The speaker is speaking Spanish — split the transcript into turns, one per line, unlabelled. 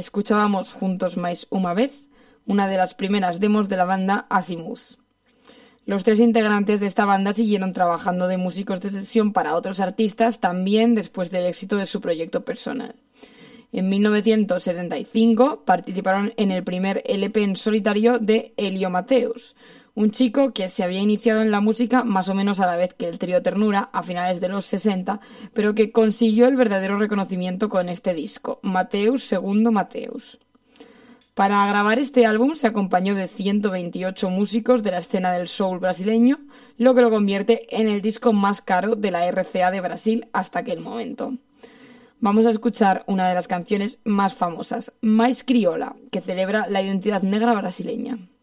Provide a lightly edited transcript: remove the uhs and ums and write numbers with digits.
escuchábamos Juntos Mais Unha Vez, una de las primeras demos de la banda Azimuth. Los 3 integrantes de esta banda siguieron trabajando de músicos de sesión para otros artistas también después del éxito de su proyecto personal. En 1975 participaron en el primer LP en solitario de Elio Mateus, un chico que se había iniciado en la música más o menos a la vez que el trío Ternura, a finales de los 60, pero que consiguió el verdadero reconocimiento con este disco, Mateus Segundo Mateus. Para grabar este álbum se acompañó de 128 músicos de la escena del soul brasileño, lo que lo convierte en el disco más caro de la RCA de Brasil hasta aquel momento. Vamos a escuchar una de las canciones más famosas, Mais Criolla, que celebra la identidad negra brasileña.